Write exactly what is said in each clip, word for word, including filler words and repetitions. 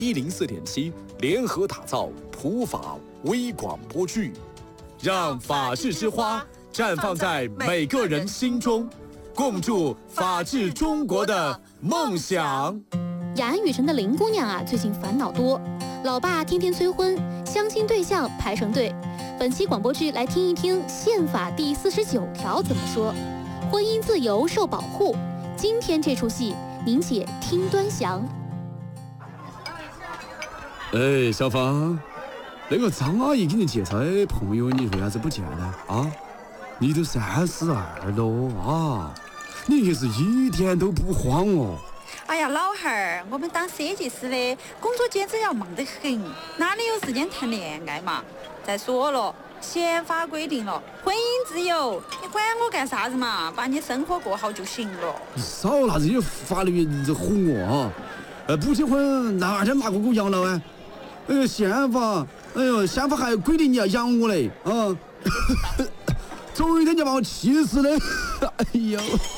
一零四点七联合打造普法微广播剧，让法治之花绽放在每个人心中，共筑法治中国的梦想。 雅安雨城的林姑娘啊，最近烦恼多，老爸天天催婚，相亲对象排成队。本期广播剧来听一听宪法第四十九条怎么说，婚姻自由受保护。今天这出戏，您且听端详。 哎，小芳，那个张阿姨给你介绍的朋友，你为啥子不见呢？啊，你都三十二了啊，你硬是一点都不慌哦。 哎呀，老汉儿，我们当设计师的工作简直要忙得很，哪里有时间谈恋爱嘛？再说了，宪法规定了婚姻自由，你管我干啥子嘛？把你生活过好就行了。 你少拿这些法律这唬我啊！呃，不结婚哪天拿过狗养老啊？哎呀，宪法，哎呦，宪法还规定你要养我嘞啊！总有一天就把我气死嘞！哎呦！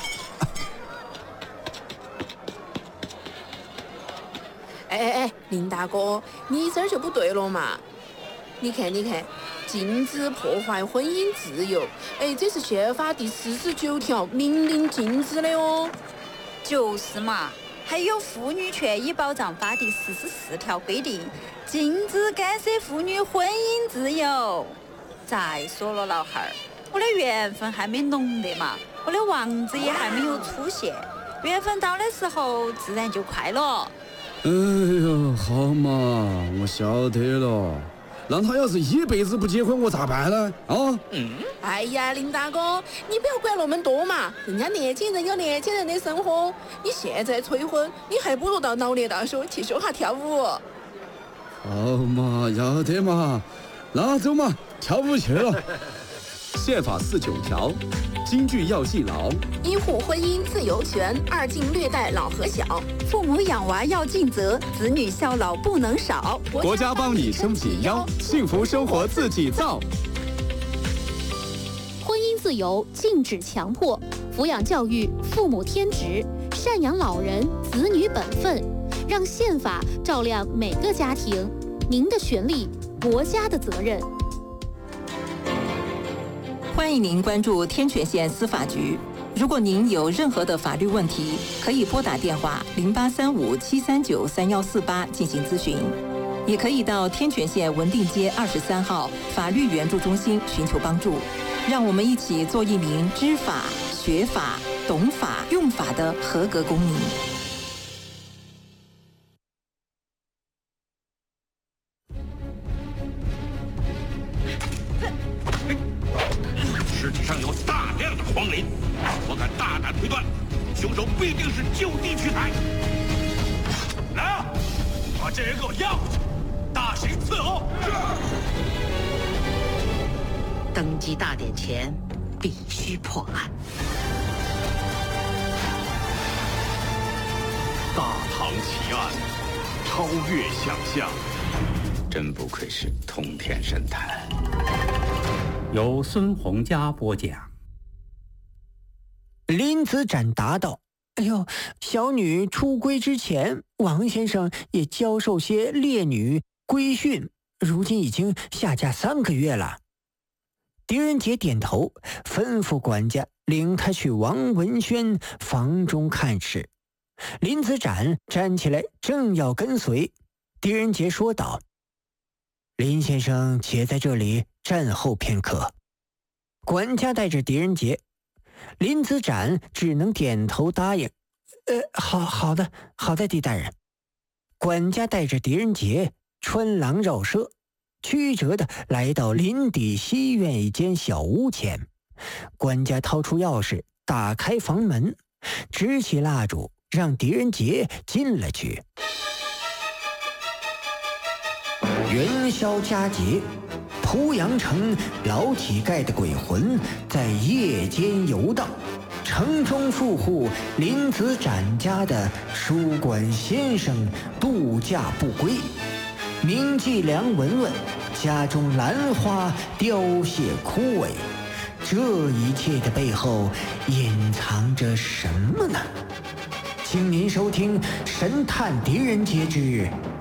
哎哎哎，林大哥，你这儿就不对了嘛！你看，你看，禁止破坏婚姻自由，哎，这是宪法第四十九条明令禁止的哦。 就是嘛，还有《妇女权益保障法》第四十四条规定，禁止干涉妇女婚姻自由。再说了，老汉儿，我的缘分还没浓的嘛，我的王子也还没有出现，缘分到的时候自然就快了。 哎呦，好嘛，我晓得了。那他要是一辈子不结婚，我咋办呢？啊？ 嗯。哎呀，林大哥，你不要管那么多嘛，人家年轻人有年轻人的生活。你现在催婚，你还不如到老年大学去学下跳舞。 好嘛，要得嘛，那走嘛，跳舞去了。 宪法四九条，金句要记牢： 一户婚姻自由权，二敬略待老和小。 父母养娃要尽责，子女孝老不能少。 国家帮你撑起腰，幸福生活自己造。 婚姻自由禁止强迫，抚养教育父母天职，赡养老人子女本分，让宪法照亮每个家庭。您的权利，国家的责任。 欢迎您关注天全县司法局。如果您有任何的法律问题，可以拨打电话零八三五七三九三幺四八进行咨询，也可以到天全县文定街二十三号法律援助中心寻求帮助。让我们一起做一名知法、学法、懂法、用法的合格公民。 尸体上有大量的黄磷，我敢大胆推断，凶手必定是就地取材。来啊，把这人给我押回去，大刑伺候。 登基大典前必须破案。 大唐奇案，超越想象， 真不愧是通天神探。 由孙洪佳播讲。 林子展答道：哎呦，小女出归之前，王先生也教授些烈女规训，如今已经下嫁三个月了。狄仁杰点头，吩咐管家领他去王文轩房中看事。林子展站起来，正要跟随，狄仁杰说道：林先生且在这里站候片刻。管家带着狄仁杰，林子展只能点头答应。呃，好好的，好的，狄大人。管家带着狄仁杰穿廊绕舍，曲折地来到林底西院一间小屋前。管家掏出钥匙，打开房门，支起蜡烛，让狄仁杰进了去。元宵佳节，濮阳城老乞丐的鬼魂在夜间游荡，城中富户林子展家的书馆先生度假不归，名妓梁文文家中兰花凋谢枯萎，这一切的背后隐藏着什么呢？请您收听《神探狄仁杰之